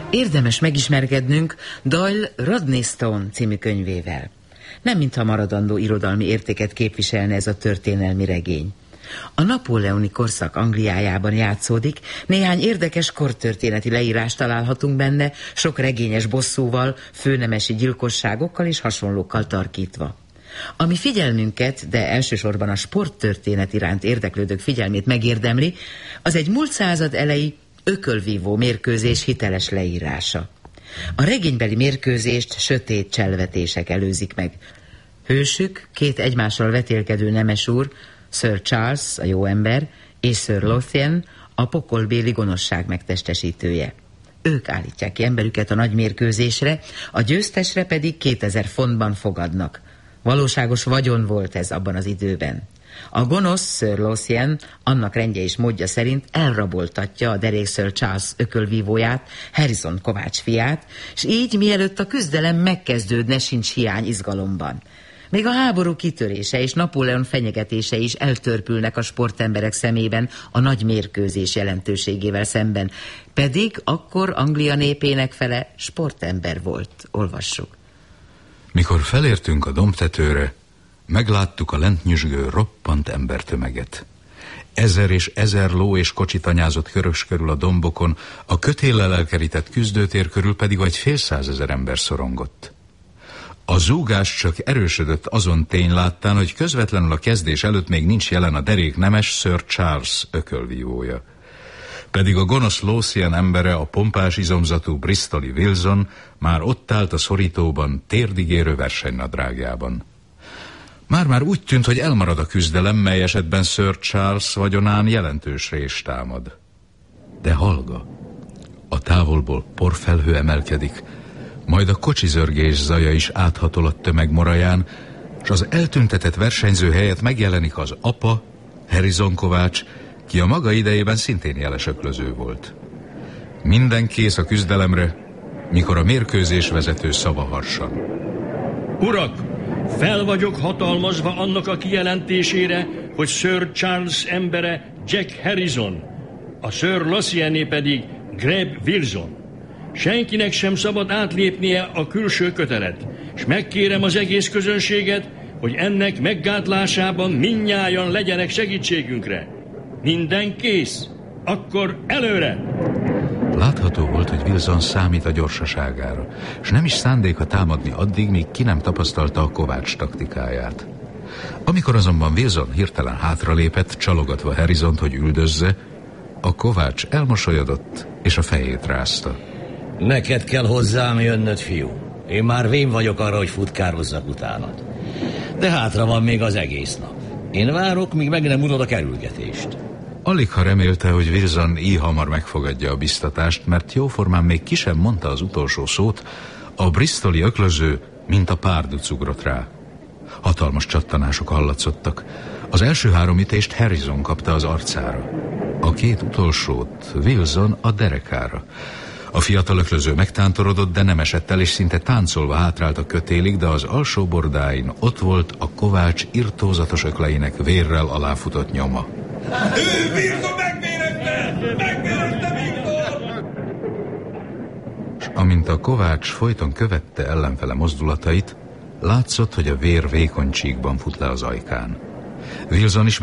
Érdemes megismerkednünk Doyle Rodney Stone című könyvével. Nem mintha maradandó irodalmi értéket képviselne ez a történelmi regény. A napóleoni korszak Angliájában játszódik, néhány érdekes kortörténeti leírást találhatunk benne, sok regényes bosszúval, főnemesi gyilkosságokkal és hasonlókkal tarkítva. Ami figyelmünket, de elsősorban a sporttörténet iránt érdeklődők figyelmét megérdemli, az egy múlt század elejé ökölvívó mérkőzés hiteles leírása. A regénybeli mérkőzést sötét cselvetések előzik meg. Hősük, két egymással vetélkedő nemesúr, Sir Charles, a jó ember, és Sir Lothian, a pokolbéli gonoszság megtestesítője. Ők állítják ki emberüket a nagy mérkőzésre, a győztesre pedig 2000 fontban fogadnak. Valóságos vagyon volt ez abban az időben. A gonosz Sir Lothian annak rendje és módja szerint elraboltatja a derék Sir Charles ökölvívóját, Harrison Kovács fiát, és így mielőtt a küzdelem megkezdődne, sincs hiány izgalomban. Még a háború kitörése és Napóleon fenyegetése is eltörpülnek a sportemberek szemében a nagy mérkőzés jelentőségével szemben. Pedig akkor Anglia népének fele sportember volt. Olvassuk. Mikor felértünk a dombtetőre, megláttuk a lent nyüzsgő, roppant embertömeget. 1000 és 1000 ló és kocsi tanyázott körös körül a dombokon, a kötéllel elkerített küzdőtér körül pedig vagy fél százezer ember szorongott. A zúgás csak erősödött azon tény láttán, hogy közvetlenül a kezdés előtt még nincs jelen a derék nemes Sir Charles ökölvívója. Pedig a gonosz Lothian embere, a pompás izomzatú bristoli Wilson már ott állt a szorítóban, térdigérő versenynadrágjában. Már úgy tűnt, hogy elmarad a küzdelem, mely esetben Sir Charles vagyonán jelentős rést támad. De hallga, a távolból porfelhő emelkedik, majd a kocsizörgés zaja is áthatol a tömeg moraján, és az eltüntetett versenyző helyett megjelenik az apa, Harrison Kovács, ki a maga idejében szintén jeles öklöző volt. Minden kész a küzdelemre, mikor a mérkőzés vezető szava harsan. Urak, fel vagyok hatalmazva annak a kijelentésére, hogy Sir Charles embere Jack Harrison, a Sir Lothiané pedig Greb Wilson. Senkinek sem szabad átlépnie a külső kötelet, és megkérem az egész közönséget, hogy ennek meggátlásában mindnyájan legyenek segítségünkre. Minden kész? Akkor előre! Látható volt, hogy Wilson számít a gyorsaságára, és nem is szándéka támadni addig, míg ki nem tapasztalta a Kovács taktikáját. Amikor azonban Wilson hirtelen hátralépett, csalogatva Harrisont, hogy üldözze, a Kovács elmosolyodott, és a fejét rázta. Neked kell hozzám jönnöd, fiú. Én már vén vagyok arra, hogy futkározzak utánad. De hátra van még az egész nap. Én várok, míg meg nem unod a kerülgetést. Aligha remélte, hogy Wilson íhamar megfogadja a biztatást, mert jóformán még ki sem mondta az utolsó szót, a bristoli öklöző, mint a párduc ugrott rá. Hatalmas csattanások hallatszottak. Az első 3 ütést Harrison kapta az arcára. A 2 utolsót Wilson a derekára. A fiatal öklöző megtántorodott, de nem esett el, és szinte táncolva hátrált a kötélig, de az alsó bordáin ott volt a Kovács irtózatos ökleinek vérrel aláfutott nyoma. Wilson megvérezte! Megvérezte Wilson! És amint a Kovács folyton követte ellenfele mozdulatait, látszott, hogy a vér vékony csíkban fut le az ajkán. Wilson is